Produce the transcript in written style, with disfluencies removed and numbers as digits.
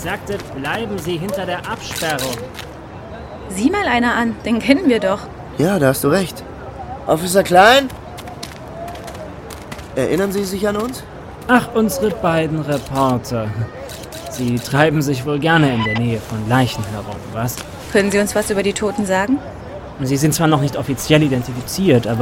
sagte, bleiben Sie hinter der Absperrung. Sieh mal einer an, den kennen wir doch. Ja, da hast du recht. Officer Klein? Erinnern Sie sich an uns? Ach, unsere beiden Reporter. Sie treiben sich wohl gerne in der Nähe von Leichen herum, was? Können Sie uns was über die Toten sagen? Sie sind zwar noch nicht offiziell identifiziert, aber